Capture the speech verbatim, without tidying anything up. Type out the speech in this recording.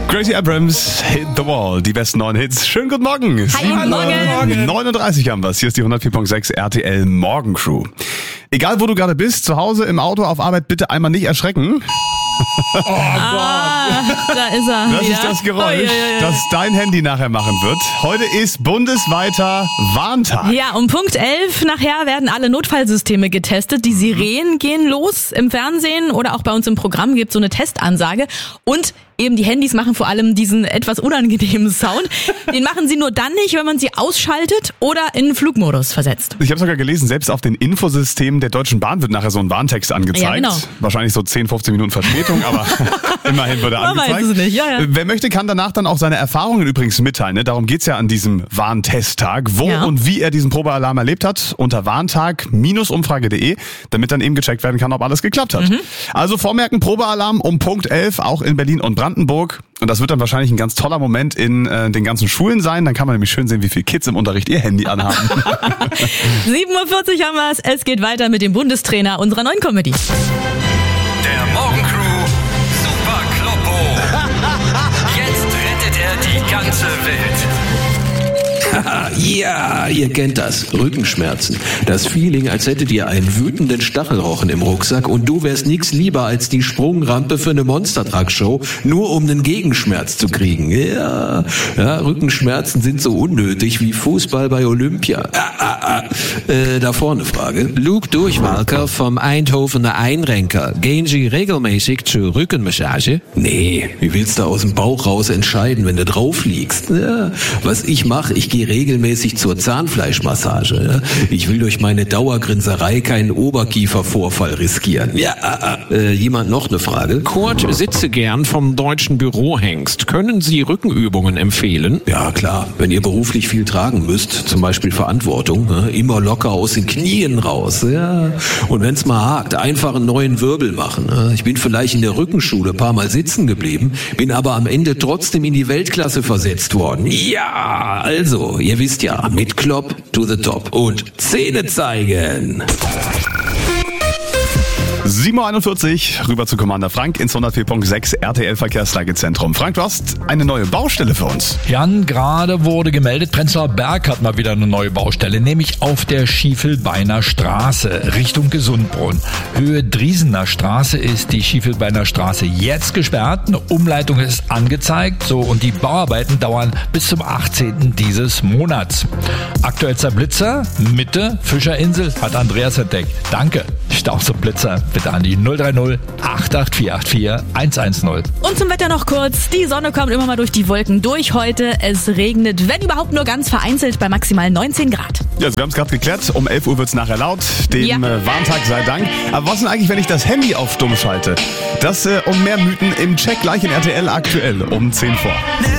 Gracie Abrams, Hit the Wall, die besten neuen Hits. Schönen guten Morgen. Hi, guten Morgen. neununddreißig haben wir es. Hier ist die hundertvier Komma sechs R T L Morgencrew. Egal, wo du gerade bist, zu Hause, im Auto, auf Arbeit, bitte einmal nicht erschrecken. Oh ah, Gott. Da ist er. Das ja. ist das Geräusch, oh, ja, ja, ja. das dein Handy nachher machen wird. Heute ist bundesweiter Warntag. Ja, um Punkt elf nachher werden alle Notfallsysteme getestet. Die Sirenen gehen los im Fernsehen oder auch bei uns im Programm gibt es so eine Testansage. Und eben die Handys machen vor allem diesen etwas unangenehmen Sound. Den machen sie nur dann nicht, wenn man sie ausschaltet oder in Flugmodus versetzt. Ich habe sogar gelesen, selbst auf den Infosystemen der Deutschen Bahn wird nachher so ein Warntext angezeigt. Ja, genau. Wahrscheinlich so zehn, fünfzehn Minuten Verspätung, aber immerhin wird er Man angezeigt. weiß es nicht. Ja, ja. Wer möchte, kann danach dann auch seine Erfahrungen übrigens mitteilen. Ne? Darum geht's ja an diesem Warntesttag. Wo Ja. und wie er diesen Probealarm erlebt hat, unter warntag umfrage punkt de, damit dann eben gecheckt werden kann, ob alles geklappt hat. Mhm. Also vormerken, Probealarm um Punkt elf, auch in Berlin und Brandenburg. Und das wird dann wahrscheinlich ein ganz toller Moment in äh, den ganzen Schulen sein. Dann kann man nämlich schön sehen, wie viele Kids im Unterricht ihr Handy anhaben. sieben Uhr vierzig haben wir es. Es geht weiter mit dem Bundestrainer unserer neuen Comedy. Der Morgencrew Super Kloppo. Jetzt rettet er die ganze Welt. Ja, ihr kennt das. Rückenschmerzen. Das Feeling, als hättet ihr einen wütenden Stachelrochen im Rucksack und du wärst nix lieber als die Sprungrampe für eine Monster-Truck-Show, nur um einen Gegenschmerz zu kriegen. Ja, ja, Rückenschmerzen sind so unnötig wie Fußball bei Olympia. Ah, ah, ah. Äh, da vorne Frage. Luke Durchwalker vom Eindhovener Einrenker. Gehen Sie regelmäßig zur Rückenmassage? Nee, wie willst du aus dem Bauch raus entscheiden, wenn du drauf liegst? Ja, was ich mache, ich gehe regelmäßig zur Zahnfleischmassage. Ich will durch meine Dauergrinserei keinen Oberkiefervorfall riskieren. Ja, äh, jemand noch eine Frage? Kurt sitze gern vom deutschen Bürohengst. Können Sie Rückenübungen empfehlen? Ja, klar. Wenn ihr beruflich viel tragen müsst, zum Beispiel Verantwortung, immer locker aus den Knien raus. Ja. Und wenn's mal hakt, einfach einen neuen Wirbel machen. Ich bin vielleicht in der Rückenschule ein paar Mal sitzen geblieben, bin aber am Ende trotzdem in die Weltklasse versetzt worden. Ja, also, ihr wisst ja, mit Klopp to the top und Zähne zeigen. sieben Uhr einundvierzig, rüber zu Commander Frank ins hundertvier Komma sechs R T L Verkehrslagezentrum. Frank, du hast eine neue Baustelle für uns. Jan, gerade wurde gemeldet, Prenzlauer Berg hat mal wieder eine neue Baustelle, nämlich auf der Schiefelbeiner Straße Richtung Gesundbrunn. Höhe Driesener Straße ist die Schiefelbeiner Straße jetzt gesperrt, eine Umleitung ist angezeigt, so, und die Bauarbeiten dauern bis zum achtzehnten dieses Monats. Aktuellster Blitzer, Mitte, Fischerinsel, hat Andreas entdeckt. Danke. Staus und Blitzer bitte an die null drei null acht acht vier acht vier eins eins null. Und zum Wetter noch kurz. Die Sonne kommt immer mal durch die Wolken durch heute. Es regnet, wenn überhaupt nur ganz vereinzelt, bei maximal neunzehn Grad. Ja, also wir haben es gerade geklärt. Um elf Uhr wird's nachher laut. Dem Ja. äh, Warntag sei Dank. Aber was denn eigentlich, wenn ich das Handy auf Stumm schalte? Das äh, um mehr Mythen im Check gleich in R T L aktuell um zehn vor.